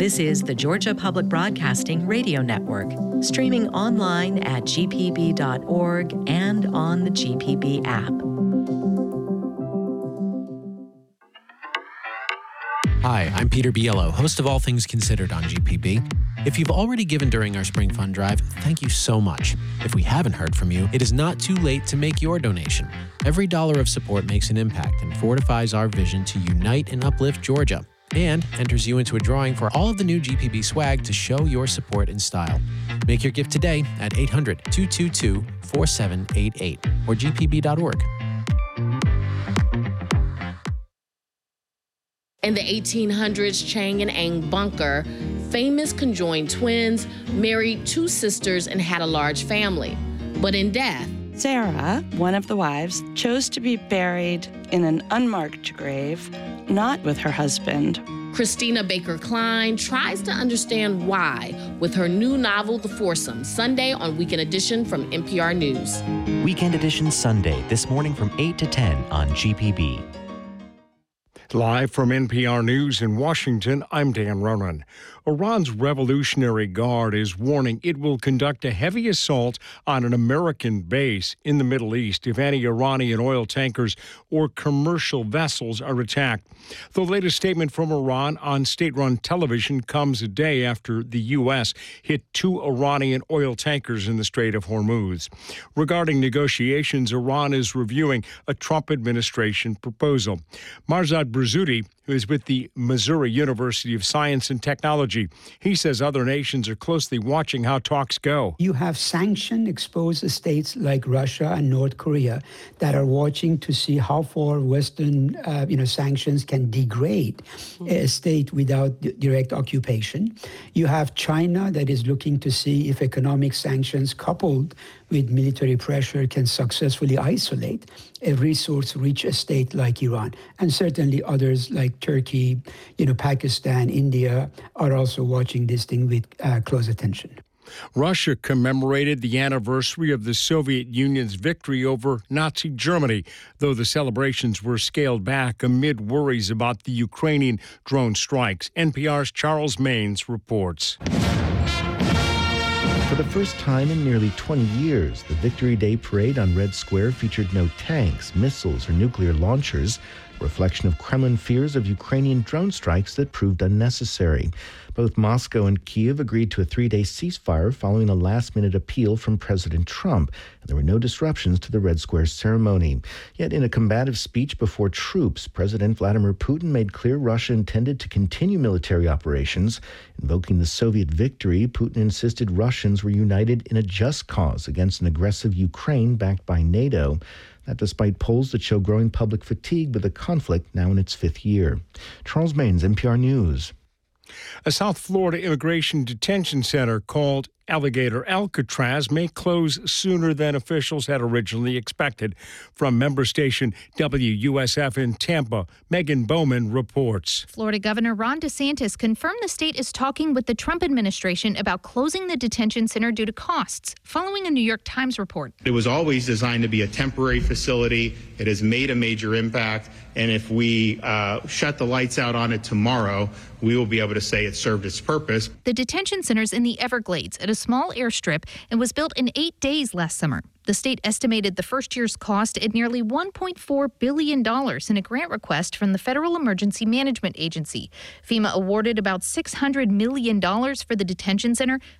This is the Georgia Public Broadcasting Radio Network, streaming online at gpb.org and on the GPB app. Hi, I'm Peter Biello, host of All Things Considered on GPB. If you've already given during our Spring Fund Drive, thank you so much. If we haven't heard from you, it is not too late to make your donation. Every dollar of support makes an impact and fortifies our vision to unite and uplift Georgia, and enters you into a drawing for all of the new GPB swag to show your support in style. Make your gift today at 800-222-4788 or gpb.org. In the 1800s, Chang and Eng Bunker, famous conjoined twins, married two sisters and had a large family. But in death, Sarah, one of the wives, chose to be buried in an unmarked grave, not with her husband. Christina Baker Klein tries to understand why with her new novel, The Foursome, Sunday on Weekend Edition from NPR News. Weekend Edition Sunday, this morning from 8 to 10 on GPB. Live from NPR News in Washington, I'm Dan Ronan. Iran's Revolutionary Guard is warning it will conduct a heavy assault on an American base in the Middle East if any Iranian oil tankers or commercial vessels are attacked. The latest statement from Iran on state-run television comes a day after the U.S. hit two Iranian oil tankers in the Strait of Hormuz. Regarding negotiations, Iran is reviewing a Trump administration proposal. Marzad Brzudi, who is with the Missouri University of Science and Technology, he says other nations are closely watching how talks go. You have sanction-exposed states like Russia and North Korea that are watching to see how far Western sanctions can degrade a state without direct occupation. You have China that is looking to see if economic sanctions coupled with military pressure can successfully isolate a resource-rich state like Iran. And certainly others like Turkey, Pakistan, India are also watching this thing with close attention. Russia commemorated the anniversary of the Soviet Union's victory over Nazi Germany, though the celebrations were scaled back amid worries about the Ukrainian drone strikes. NPR's Charles Maynes reports. For the first time in nearly 20 years, the Victory Day parade on Red Square featured no tanks, missiles, or nuclear launchers, a reflection of Kremlin fears of Ukrainian drone strikes that proved unnecessary. Both Moscow and Kyiv agreed to a 3-day ceasefire following a last-minute appeal from President Trump, and there were no disruptions to the Red Square ceremony. Yet in a combative speech before troops, President Vladimir Putin made clear Russia intended to continue military operations. Invoking the Soviet victory, Putin insisted Russians were united in a just cause against an aggressive Ukraine backed by NATO. That despite polls that show growing public fatigue with the conflict now in its 5th year. Charles Maynes, NPR News. A South Florida immigration detention center called Alligator Alcatraz may close sooner than officials had originally expected. From member station WUSF in Tampa, Megan Bowman reports. Florida Governor Ron DeSantis confirmed the state is talking with the Trump administration about closing the detention center due to costs, following a New York Times report. It was always designed to be a temporary facility. It has made a major impact. And if we shut the lights out on it tomorrow, we will be able to say it served its purpose. The detention center's in the Everglades at a small airstrip and was built in 8 days last summer. The state estimated the first year's cost at nearly $1.4 billion in a grant request from the Federal Emergency Management Agency. FEMA awarded about $600 million for the detention center,